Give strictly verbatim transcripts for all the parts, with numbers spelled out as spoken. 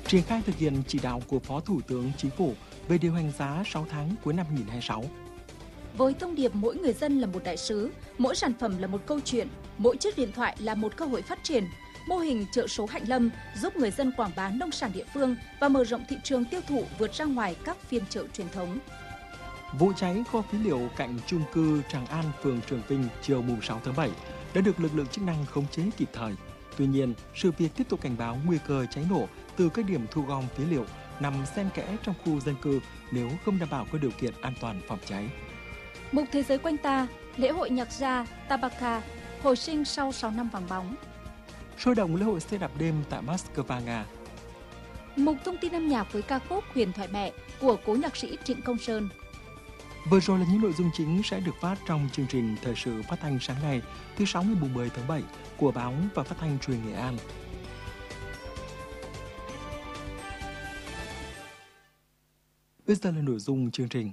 triển khai thực hiện chỉ đạo của Phó Thủ tướng Chính phủ về điều hành giá sáu tháng cuối năm hai nghìn không trăm hai mươi sáu. Với thông điệp mỗi người dân là một đại sứ, mỗi sản phẩm là một câu chuyện, mỗi chiếc điện thoại là một cơ hội phát triển, mô hình chợ số Hạnh Lâm giúp người dân quảng bá nông sản địa phương và mở rộng thị trường tiêu thụ vượt ra ngoài các phiên chợ truyền thống. Vụ cháy kho phế liệu cạnh chung cư Tràng An, phường Trường Vinh chiều mùng sáu tháng bảy đã được lực lượng chức năng khống chế kịp thời. Tuy nhiên, sự việc tiếp tục cảnh báo nguy cơ cháy nổ từ các điểm thu gom phế liệu nằm xen kẽ trong khu dân cư nếu không đảm bảo các điều kiện an toàn phòng cháy. Mục Thế giới quanh ta, lễ hội nhạc gia Tabaka hồi sinh sau sáu năm vắng bóng. Sôi động lễ hội xe đạp đêm tại Moscow, Nga. Mục thông tin âm nhạc với ca khúc Huyền thoại mẹ của cố nhạc sĩ Trịnh Công Sơn. Vừa rồi là những nội dung chính sẽ được phát trong chương trình thời sự phát thanh sáng nay thứ sáu ngày mười tháng bảy của Báo và Phát thanh Truyền Nghệ An. Bây giờ là nội dung chương trình.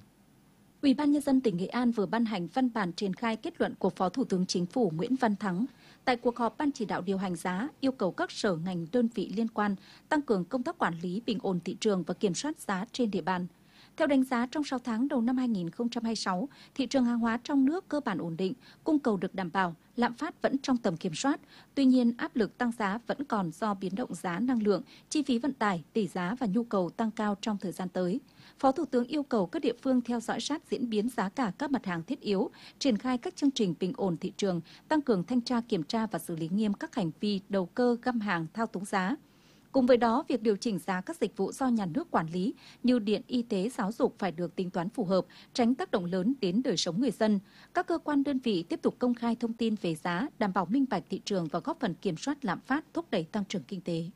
Ủy ban Nhân dân tỉnh Nghệ An vừa ban hành văn bản triển khai kết luận của Phó Thủ tướng Chính phủ Nguyễn Văn Thắng tại cuộc họp Ban chỉ đạo điều hành giá, yêu cầu các sở ngành đơn vị liên quan tăng cường công tác quản lý bình ổn thị trường và kiểm soát giá trên địa bàn. Theo đánh giá, trong sáu tháng đầu năm hai nghìn không trăm hai mươi sáu, thị trường hàng hóa trong nước cơ bản ổn định, cung cầu được đảm bảo, lạm phát vẫn trong tầm kiểm soát. Tuy nhiên, áp lực tăng giá vẫn còn do biến động giá năng lượng, chi phí vận tải, tỷ giá và nhu cầu tăng cao trong thời gian tới. Phó Thủ tướng yêu cầu các địa phương theo dõi sát diễn biến giá cả các mặt hàng thiết yếu, triển khai các chương trình bình ổn thị trường, tăng cường thanh tra kiểm tra và xử lý nghiêm các hành vi đầu cơ găm hàng thao túng giá. Cùng với đó, việc điều chỉnh giá các dịch vụ do nhà nước quản lý như điện, y tế, giáo dục phải được tính toán phù hợp, tránh tác động lớn đến đời sống người dân. Các cơ quan đơn vị tiếp tục công khai thông tin về giá, đảm bảo minh bạch thị trường và góp phần kiểm soát lạm phát, thúc đẩy tăng trưởng kinh tế.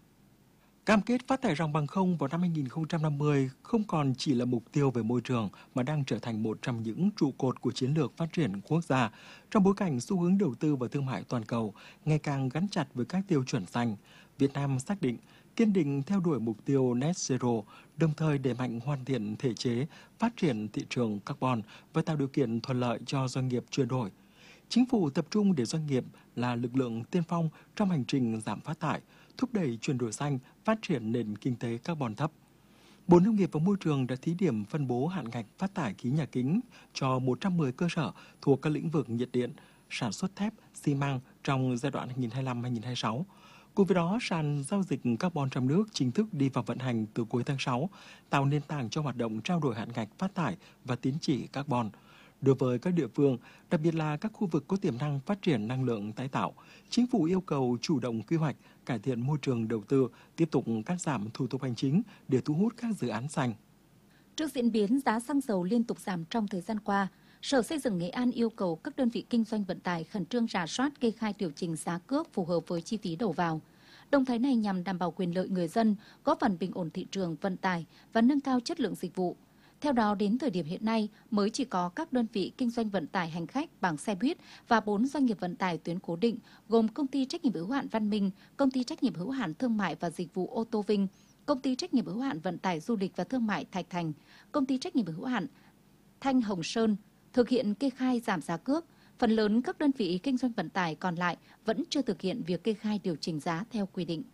Cam kết phát thải ròng bằng không vào năm hai nghìn không trăm năm mươi không còn chỉ là mục tiêu về môi trường mà đang trở thành một trong những trụ cột của chiến lược phát triển quốc gia trong bối cảnh xu hướng đầu tư và thương mại toàn cầu ngày càng gắn chặt với các tiêu chuẩn xanh. Việt Nam xác định kiên định theo đuổi mục tiêu net zero, đồng thời đẩy mạnh hoàn thiện thể chế, phát triển thị trường carbon và tạo điều kiện thuận lợi cho doanh nghiệp chuyển đổi. Chính phủ tập trung để doanh nghiệp là lực lượng tiên phong trong hành trình giảm phát thải, thúc đẩy chuyển đổi xanh, phát triển nền kinh tế carbon thấp. Bộ Nông nghiệp và Môi trường đã thí điểm phân bố hạn ngạch phát thải khí nhà kính cho một trăm mười cơ sở thuộc các lĩnh vực nhiệt điện, sản xuất thép, xi măng trong giai đoạn hai nghìn không trăm hai mươi lăm đến hai nghìn không trăm hai mươi sáu. Cùng với đó, sàn giao dịch carbon trong nước chính thức đi vào vận hành từ cuối tháng sáu, tạo nền tảng cho hoạt động trao đổi hạn ngạch phát thải và tín chỉ carbon. Đối với các địa phương, đặc biệt là các khu vực có tiềm năng phát triển năng lượng tái tạo, Chính phủ yêu cầu chủ động quy hoạch, cải thiện môi trường đầu tư, tiếp tục cắt giảm thủ tục hành chính để thu hút các dự án xanh. Trước diễn biến giá xăng dầu liên tục giảm trong thời gian qua, Sở Xây dựng Nghệ An yêu cầu các đơn vị kinh doanh vận tải khẩn trương rà soát kê khai điều chỉnh giá cước phù hợp với chi phí đầu vào. Động thái này nhằm đảm bảo quyền lợi người dân, góp phần bình ổn thị trường vận tải và nâng cao chất lượng dịch vụ. Theo đó, đến thời điểm hiện nay, mới chỉ có các đơn vị kinh doanh vận tải hành khách bằng xe buýt và bốn doanh nghiệp vận tải tuyến cố định, gồm Công ty trách nhiệm hữu hạn Văn Minh, Công ty trách nhiệm hữu hạn Thương mại và Dịch vụ ô tô Vinh, Công ty trách nhiệm hữu hạn Vận tải Du lịch và Thương mại Thạch Thành, Công ty trách nhiệm hữu hạn Thanh Hồng Sơn thực hiện kê khai giảm giá cước. Phần lớn các đơn vị kinh doanh vận tải còn lại vẫn chưa thực hiện việc kê khai điều chỉnh giá theo quy định.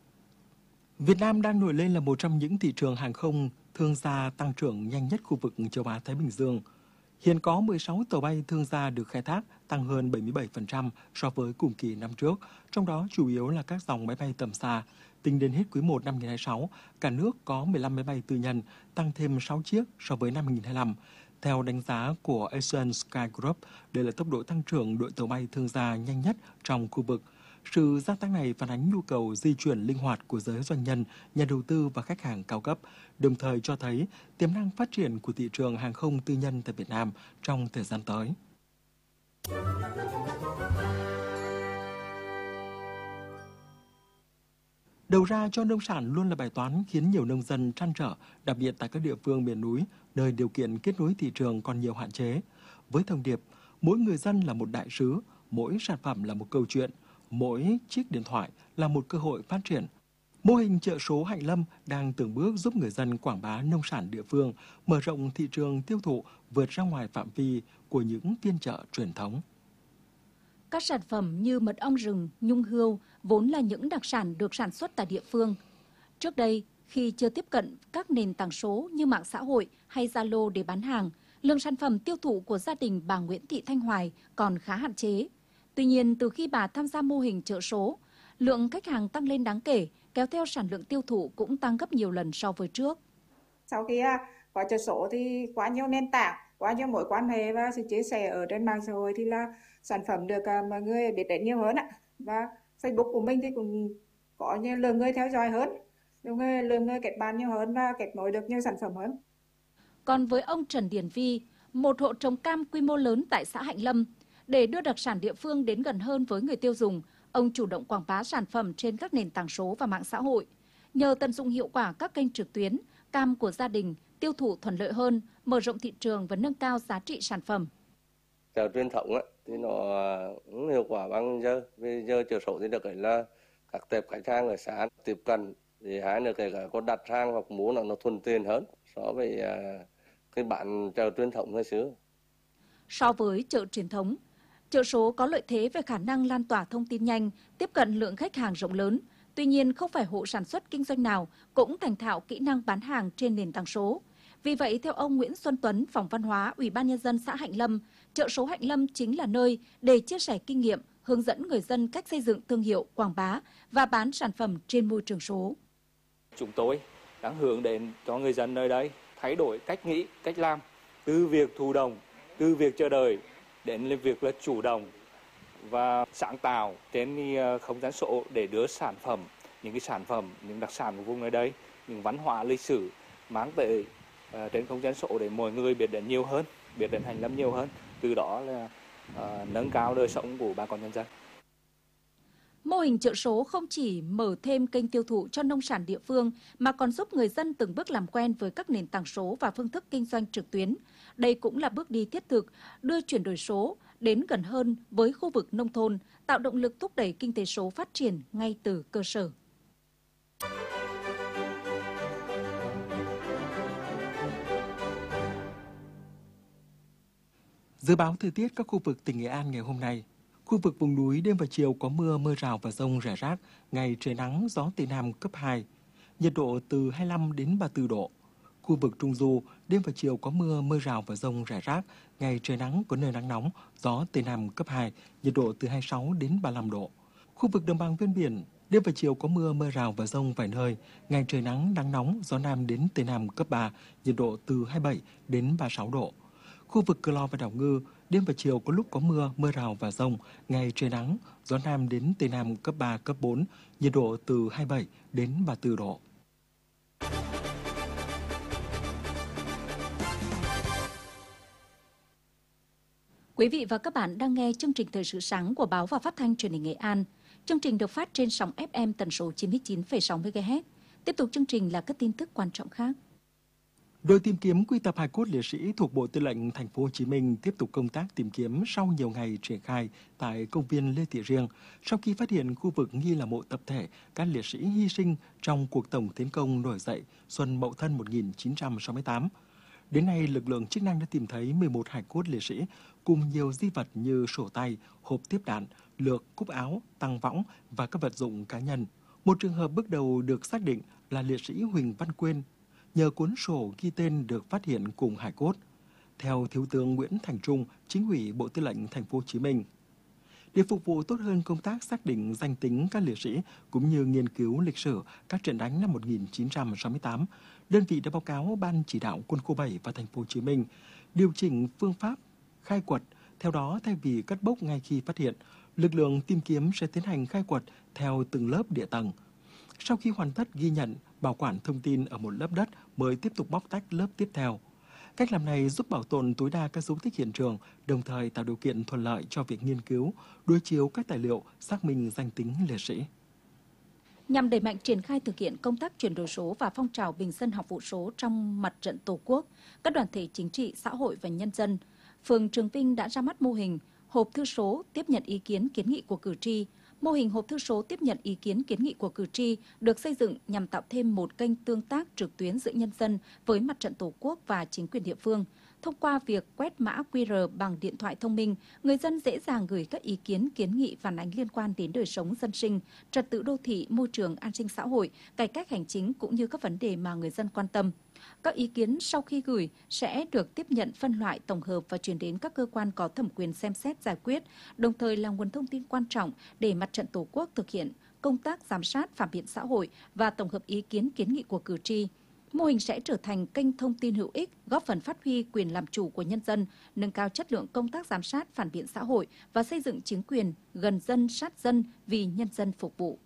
Việt Nam đang nổi lên là một trong những thị trường hàng không thương gia tăng trưởng nhanh nhất khu vực châu Á-Thái Bình Dương. Hiện có mười sáu tàu bay thương gia được khai thác, tăng hơn bảy mươi bảy phần trăm so với cùng kỳ năm trước, trong đó chủ yếu là các dòng máy bay tầm xa. Tính đến hết quý một năm hai nghìn không trăm hai mươi sáu, cả nước có mười lăm máy bay tư nhân, tăng thêm sáu chiếc so với năm hai nghìn không trăm hai mươi lăm. Theo đánh giá của Asian Sky Group, đây là tốc độ tăng trưởng đội tàu bay thương gia nhanh nhất trong khu vực. Sự gia tăng này phản ánh nhu cầu di chuyển linh hoạt của giới doanh nhân, nhà đầu tư và khách hàng cao cấp, đồng thời cho thấy tiềm năng phát triển của thị trường hàng không tư nhân tại Việt Nam trong thời gian tới. Đầu ra cho nông sản luôn là bài toán khiến nhiều nông dân trăn trở, đặc biệt tại các địa phương miền núi, nơi điều kiện kết nối thị trường còn nhiều hạn chế. Với thông điệp, mỗi người dân là một đại sứ, mỗi sản phẩm là một câu chuyện, mỗi chiếc điện thoại là một cơ hội phát triển. Mô hình chợ số Hạnh Lâm đang từng bước giúp người dân quảng bá nông sản địa phương, mở rộng thị trường tiêu thụ vượt ra ngoài phạm vi của những phiên chợ truyền thống. Các sản phẩm như mật ong rừng, nhung hươu vốn là những đặc sản được sản xuất tại địa phương. Trước đây, Khi chưa tiếp cận các nền tảng số như mạng xã hội hay Zalo để bán hàng, lượng sản phẩm tiêu thụ của gia đình bà Nguyễn Thị Thanh Hoài còn khá hạn chế. Tuy nhiên, từ khi bà tham gia mô hình chợ số, lượng khách hàng tăng lên đáng kể, kéo theo sản lượng tiêu thụ cũng tăng gấp nhiều lần so với trước. Sau khi có chợ số thì quá nhiều nền tảng, quá nhiều mối quan hệ và sự chia sẻ ở trên mạng xã hội thì là sản phẩm được mọi người biết đến nhiều hơn ạ. Và Facebook của mình thì cũng có nhiều lượng người theo dõi hơn, lượng người, lượng người kết bạn nhiều hơn và kết nối được nhiều sản phẩm hơn. Còn với ông Trần Điển Vi, một hộ trồng cam quy mô lớn tại xã Hạnh Lâm, để đưa đặc sản địa phương đến gần hơn với người tiêu dùng, ông chủ động quảng bá sản phẩm trên các nền tảng số và mạng xã hội. Nhờ tận dụng hiệu quả các kênh trực tuyến, cam của gia đình tiêu thụ thuận lợi hơn, mở rộng thị trường và nâng cao giá trị sản phẩm. Chợ truyền thống ấy, thì nó cũng hiệu quả bằng giờ. Vì giờ chợ số thì được cái là các tệp khách hàng ở xã tiếp cận, thì hai nữa kể cả có đặt hàng hoặc mua nó nó thuận tiện hơn so với cái bạn chợ truyền thống ngày xưa. So với chợ truyền thống, chợ số có lợi thế về khả năng lan tỏa thông tin nhanh, tiếp cận lượng khách hàng rộng lớn. Tuy nhiên, không phải hộ sản xuất kinh doanh nào cũng thành thạo kỹ năng bán hàng trên nền tảng số. Vì vậy, theo ông Nguyễn Xuân Tuấn, Phòng Văn hóa, Ủy ban Nhân dân xã Hạnh Lâm, chợ số Hạnh Lâm chính là nơi để chia sẻ kinh nghiệm, hướng dẫn người dân cách xây dựng thương hiệu, quảng bá và bán sản phẩm trên môi trường số. Chúng tôi đang hướng đến cho người dân nơi đây thay đổi cách nghĩ, cách làm, từ việc thụ động, từ việc chờ đợi đến việc là chủ động và sáng tạo trên không gian số để đưa sản phẩm, những cái sản phẩm, những đặc sản của vùng nơi đây, những văn hóa lịch sử mang tới uh, trên không gian số để mọi người biết đến nhiều hơn, biết đến Hạnh Lâm nhiều hơn, từ đó là uh, nâng cao đời sống của bà con nhân dân. Mô hình chợ số không chỉ mở thêm kênh tiêu thụ cho nông sản địa phương mà còn giúp người dân từng bước làm quen với các nền tảng số và phương thức kinh doanh trực tuyến. Đây cũng là bước đi thiết thực đưa chuyển đổi số đến gần hơn với khu vực nông thôn, tạo động lực thúc đẩy kinh tế số phát triển ngay từ cơ sở. Dự báo thời tiết các khu vực tỉnh Nghệ An ngày hôm nay. Khu vực vùng núi đêm và chiều có mưa, mưa rào và dông rải rác, ngày trời nắng, gió Tây Nam cấp hai, nhiệt độ từ hai mươi lăm đến ba mươi tư độ. Khu vực Trung Du, đêm và chiều có mưa, mưa rào và dông rải rác, ngày trời nắng, có nơi nắng nóng, gió Tây Nam cấp hai, nhiệt độ từ hai mươi sáu đến ba mươi lăm độ. Khu vực đồng bằng ven biển, đêm và chiều có mưa, mưa rào và dông vài nơi, ngày trời nắng, nắng nóng, gió Nam đến Tây Nam cấp ba, nhiệt độ từ hai mươi bảy đến ba mươi sáu độ. Khu vực Cờ Lo và Đảo Ngư, đêm và chiều có lúc có mưa, mưa rào và dông, ngày trời nắng, gió Nam đến Tây Nam cấp ba, cấp bốn, nhiệt độ từ hai mươi bảy đến ba mươi tư độ. Quý vị và các bạn đang nghe chương trình Thời sự sáng của Báo và Phát thanh Truyền hình Nghệ An. Chương trình được phát trên sóng ép em tần số chín mươi chín phẩy sáu mê ga héc. Tiếp tục chương trình là các tin tức quan trọng khác. Đội tìm kiếm quy tập hài cốt liệt sĩ thuộc Bộ Tư lệnh Thành phố Hồ Chí Minh tiếp tục công tác tìm kiếm sau nhiều ngày triển khai tại công viên Lê Thị Riêng sau khi phát hiện khu vực nghi là mộ tập thể các liệt sĩ hy sinh trong cuộc tổng tiến công nổi dậy xuân Mậu Thân một nghìn chín trăm sáu mươi tám. Đến nay, lực lượng chức năng đã tìm thấy mười một hài cốt liệt sĩ cùng nhiều di vật như sổ tay, hộp tiếp đạn, lược, cúc áo, tăng võng và các vật dụng cá nhân. Một trường hợp bước đầu được xác định là liệt sĩ Huỳnh Văn Quyên, nhờ cuốn sổ ghi tên được phát hiện cùng hài cốt. Theo Thiếu tướng Nguyễn Thành Trung, Chính ủy Bộ Tư lệnh Thành phố Hồ Chí Minh, để phục vụ tốt hơn công tác xác định danh tính các liệt sĩ cũng như nghiên cứu lịch sử các trận đánh năm một nghìn chín trăm sáu mươi tám, đơn vị đã báo cáo Ban chỉ đạo Quân khu bảy và Thành phố Hồ Chí Minh điều chỉnh phương pháp khai quật. Theo đó, thay vì cất bốc ngay khi phát hiện, lực lượng tìm kiếm sẽ tiến hành khai quật theo từng lớp địa tầng. Sau khi hoàn tất ghi nhận, bảo quản thông tin ở một lớp đất mới tiếp tục bóc tách lớp tiếp theo. Cách làm này giúp bảo tồn tối đa các dấu tích hiện trường, đồng thời tạo điều kiện thuận lợi cho việc nghiên cứu, đối chiếu các tài liệu, xác minh danh tính liệt sĩ. Nhằm đẩy mạnh triển khai thực hiện công tác chuyển đổi số và phong trào bình dân học vụ số trong mặt trận Tổ quốc, các đoàn thể chính trị, xã hội và nhân dân, phường Trường Vinh đã ra mắt mô hình hộp thư số tiếp nhận ý kiến kiến nghị của cử tri. Mô hình hộp thư số tiếp nhận ý kiến kiến nghị của cử tri được xây dựng nhằm tạo thêm một kênh tương tác trực tuyến giữa nhân dân với mặt trận Tổ quốc và chính quyền địa phương, Thông qua việc quét mã quy rờ bằng điện thoại thông minh, người dân dễ dàng gửi các ý kiến, kiến nghị phản ánh liên quan đến đời sống dân sinh, trật tự đô thị, môi trường, an sinh xã hội, cải cách hành chính cũng như các vấn đề mà người dân quan tâm. Các ý kiến sau khi gửi sẽ được tiếp nhận, phân loại, tổng hợp và chuyển đến các cơ quan có thẩm quyền xem xét giải quyết, đồng thời là nguồn thông tin quan trọng để Mặt trận Tổ quốc thực hiện công tác giám sát, phản biện xã hội và tổng hợp ý kiến, kiến nghị của cử tri. Mô hình sẽ trở thành kênh thông tin hữu ích, góp phần phát huy quyền làm chủ của nhân dân, nâng cao chất lượng công tác giám sát, phản biện xã hội và xây dựng chính quyền gần dân, sát dân, vì nhân dân phục vụ.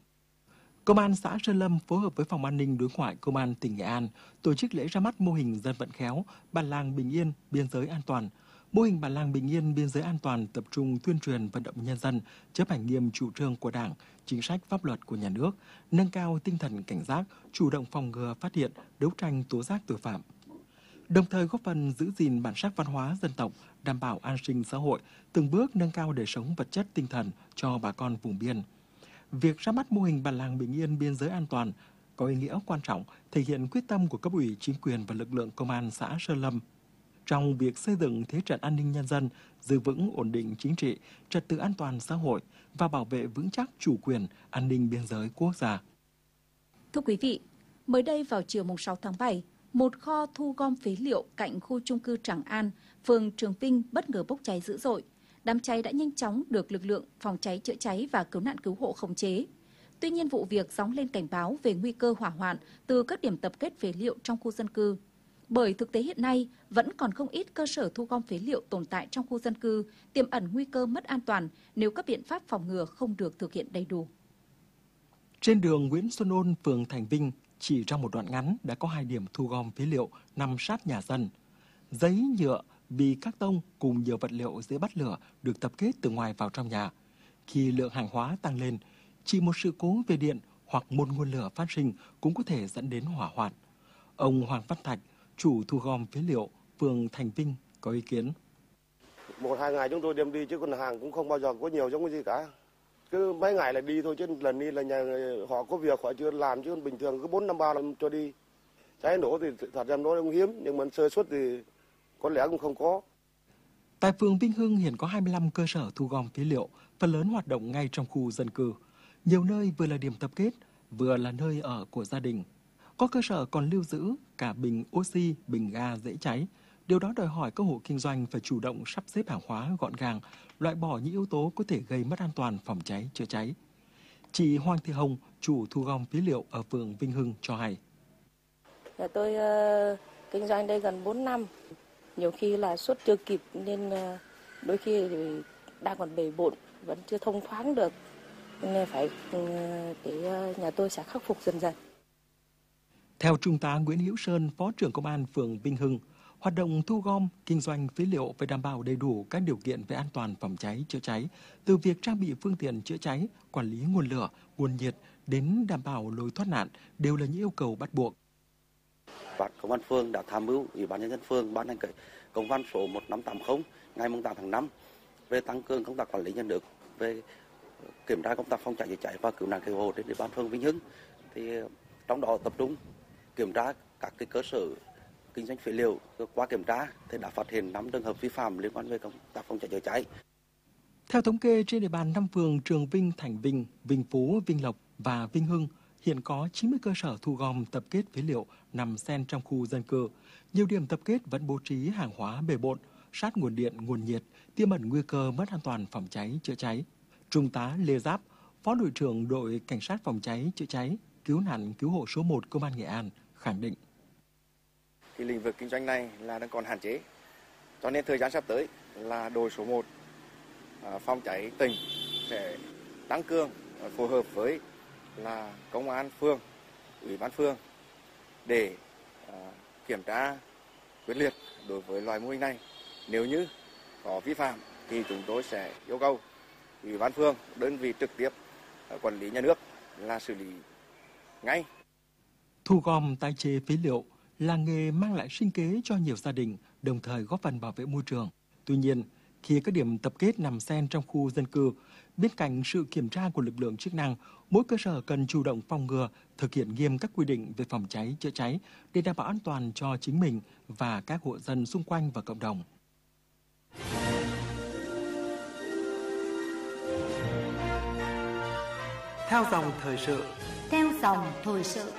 Công an xã Sơn Lâm phối hợp với Phòng An ninh Đối ngoại Công an tỉnh Nghệ An tổ chức lễ ra mắt mô hình dân vận khéo, bản làng bình yên, biên giới an toàn. Mô hình bản làng bình yên, biên giới an toàn tập trung tuyên truyền vận động nhân dân chấp hành nghiêm chủ trương của Đảng, chính sách pháp luật của nhà nước, nâng cao tinh thần cảnh giác, chủ động phòng ngừa, phát hiện, đấu tranh tố giác tội phạm. Đồng thời góp phần giữ gìn bản sắc văn hóa dân tộc, đảm bảo an sinh xã hội, từng bước nâng cao đời sống vật chất tinh thần cho bà con vùng biên. Việc ra mắt mô hình bản làng bình yên, biên giới an toàn có ý nghĩa quan trọng, thể hiện quyết tâm của cấp ủy, chính quyền và lực lượng công an xã Sơn Lâm trong việc xây dựng thế trận an ninh nhân dân, giữ vững ổn định chính trị, trật tự an toàn xã hội và bảo vệ vững chắc chủ quyền, an ninh biên giới quốc gia. Thưa quý vị, mới đây vào chiều sáu tháng bảy, một kho thu gom phế liệu cạnh khu chung cư Tràng An, phường Trường Vinh bất ngờ bốc cháy dữ dội. Đám cháy đã nhanh chóng được lực lượng phòng cháy chữa cháy và cứu nạn cứu hộ khống chế. Tuy nhiên, vụ việc gióng lên cảnh báo về nguy cơ hỏa hoạn từ các điểm tập kết phế liệu trong khu dân cư. Bởi thực tế hiện nay, vẫn còn không ít cơ sở thu gom phế liệu tồn tại trong khu dân cư, tiềm ẩn nguy cơ mất an toàn nếu các biện pháp phòng ngừa không được thực hiện đầy đủ. Trên đường Nguyễn Xuân Ôn, phường Thành Vinh, chỉ trong một đoạn ngắn đã có hai điểm thu gom phế liệu nằm sát nhà dân. Giấy, nhựa, bì các tông cùng nhiều vật liệu dễ bắt lửa được tập kết từ ngoài vào trong nhà. Khi lượng hàng hóa tăng lên, chỉ một sự cố về điện hoặc một nguồn lửa phát sinh cũng có thể dẫn đến hỏa hoạn. Ông Hoàng Văn Thạch, chủ thu gom phế liệu phường Thành Vinh có ý kiến. Một hai ngày chúng tôi đem đi chứ con hàng cũng không bao giờ có nhiều giống cái gì cả. Cứ mấy ngày là đi thôi chứ lần đi là nhà họ có việc họ chưa làm chứ bình thường cứ bốn năm ba năm cho đi. Cháy nổ thì thật ra nó không hiếm nhưng mà sơ suất thì có lẽ cũng không có. Tại phường Vinh Hưng hiện có hai mươi lăm cơ sở thu gom phế liệu, phần lớn hoạt động ngay trong khu dân cư. Nhiều nơi vừa là điểm tập kết, vừa là nơi ở của gia đình. Có cơ sở còn lưu giữ cả bình oxy, bình ga dễ cháy. Điều đó đòi hỏi các hộ kinh doanh phải chủ động sắp xếp hàng hóa gọn gàng, loại bỏ những yếu tố có thể gây mất an toàn phòng cháy chữa cháy. Chị Hoàng Thị Hồng, chủ thu gom phế liệu ở phường Vinh Hưng cho hay. Nhà tôi uh, kinh doanh đây gần bốn năm. Nhiều khi là suất chưa kịp nên uh, đôi khi thì đang còn bề bộn, vẫn chưa thông thoáng được. Nên phải uh, để uh, nhà tôi sẽ khắc phục dần dần. Theo Trung tá Nguyễn Hữu Sơn, Phó trưởng Công an phường Vinh Hưng, hoạt động thu gom, kinh doanh phế liệu phải đảm bảo đầy đủ các điều kiện về an toàn phòng cháy chữa cháy, từ việc trang bị phương tiện chữa cháy, quản lý nguồn lửa, nguồn nhiệt đến đảm bảo lối thoát nạn đều là những yêu cầu bắt buộc. Ban Công an phường đã tham mưu Ủy ban nhân dân phường ban hành công văn số một năm tám không ngày tám tháng năm về tăng cường công tác quản lý nhà nước về kiểm tra công tác phòng cháy chữa cháy và cứu nạn cứu hộ trên địa bàn phường Vinh Hưng. Thì trong đó tập trung kiểm tra các cái cơ sở kinh doanh phế liệu. Qua kiểm tra thì đã phát hiện năm trường hợp vi phạm liên quan về công tác phòng cháy chữa cháy. Theo thống kê, trên địa bàn năm phường Trường Vinh, Thành Vinh, Vinh Phú, Vinh Lộc và Vinh Hưng hiện có chín mươi cơ sở thu gom tập kết phế liệu nằm xen trong khu dân cư. Nhiều điểm tập kết vẫn bố trí hàng hóa bề bộn, sát nguồn điện, nguồn nhiệt, tiềm ẩn nguy cơ mất an toàn phòng cháy chữa cháy. Trung tá Lê Giáp, Phó đội trưởng đội cảnh sát phòng cháy chữa cháy, cứu nạn cứu hộ số một Công an Nghệ An khẳng định. Cái lĩnh vực kinh doanh này là đang còn hạn chế, cho nên thời gian sắp tới là đội số một phòng cháy tỉnh sẽ tăng cường phối hợp với là công an phường, ủy ban phường để kiểm tra quyết liệt đối với loại mô hình này. Nếu như có vi phạm thì chúng tôi sẽ yêu cầu ủy ban phường, đơn vị trực tiếp quản lý nhà nước là xử lý ngay. Thu gom, tái chế phế liệu là nghề mang lại sinh kế cho nhiều gia đình, đồng thời góp phần bảo vệ môi trường. Tuy nhiên, Khi các điểm tập kết nằm xen trong khu dân cư, bên cạnh sự kiểm tra của lực lượng chức năng, mỗi cơ sở cần chủ động phòng ngừa, thực hiện nghiêm các quy định về phòng cháy, chữa cháy để đảm bảo an toàn cho chính mình và các hộ dân xung quanh và cộng đồng. Theo dòng thời sự. Theo dòng thời sự.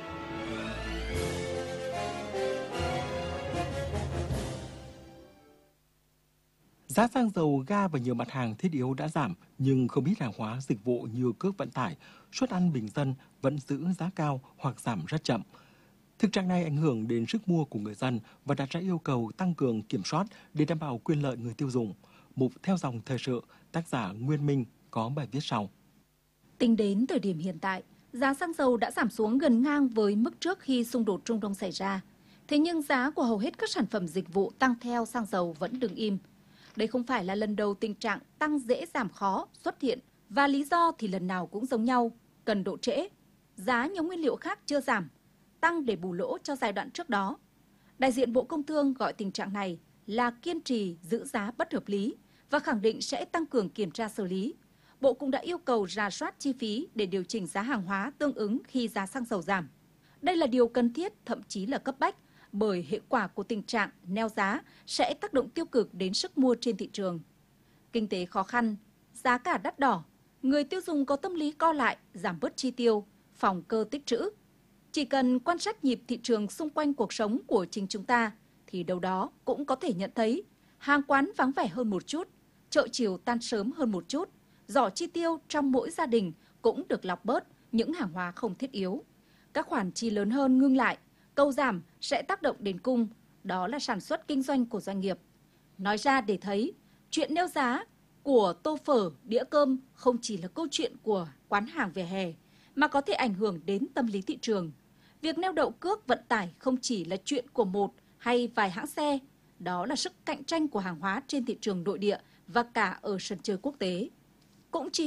Giá xăng dầu, ga và nhiều mặt hàng thiết yếu đã giảm, nhưng không ít hàng hóa dịch vụ như cước vận tải, suất ăn bình dân vẫn giữ giá cao hoặc giảm rất chậm. Thực trạng này ảnh hưởng đến sức mua của người dân và đặt ra yêu cầu tăng cường kiểm soát để đảm bảo quyền lợi người tiêu dùng. Mục Theo dòng thời sự, tác giả Nguyên Minh có bài viết sau. Tính đến thời điểm hiện tại, giá xăng dầu đã giảm xuống gần ngang với mức trước khi xung đột Trung Đông xảy ra. Thế nhưng giá của hầu hết các sản phẩm dịch vụ tăng theo xăng dầu vẫn đứng im. Đây không phải là lần đầu tình trạng tăng dễ giảm khó xuất hiện và lý do thì lần nào cũng giống nhau, cần độ trễ. Giá nhóm nguyên liệu khác chưa giảm, tăng để bù lỗ cho giai đoạn trước đó. Đại diện Bộ Công Thương gọi tình trạng này là kiên trì giữ giá bất hợp lý và khẳng định sẽ tăng cường kiểm tra xử lý. Bộ cũng đã yêu cầu rà soát chi phí để điều chỉnh giá hàng hóa tương ứng khi giá xăng dầu giảm. Đây là điều cần thiết, thậm chí là cấp bách, bởi hệ quả của tình trạng neo giá sẽ tác động tiêu cực đến sức mua trên thị trường. Kinh tế khó khăn, giá cả đắt đỏ, người tiêu dùng có tâm lý co lại, giảm bớt chi tiêu, phòng cơ tích trữ. Chỉ cần quan sát nhịp thị trường xung quanh cuộc sống của chính chúng ta, thì đâu đó cũng có thể nhận thấy hàng quán vắng vẻ hơn một chút, chợ chiều tan sớm hơn một chút, giỏ chi tiêu trong mỗi gia đình cũng được lọc bớt những hàng hóa không thiết yếu. Các khoản chi lớn hơn ngưng lại, câu giảm sẽ tác động đến cung, đó là sản xuất kinh doanh của doanh nghiệp. Nói ra để thấy, chuyện nêu giá của tô phở, đĩa cơm không chỉ là câu chuyện của quán hàng vỉa hè, mà có thể ảnh hưởng đến tâm lý thị trường. Việc neo đậu cước vận tải không chỉ là chuyện của một hay vài hãng xe, đó là sức cạnh tranh của hàng hóa trên thị trường nội địa và cả ở sân chơi quốc tế. Cũng chỉ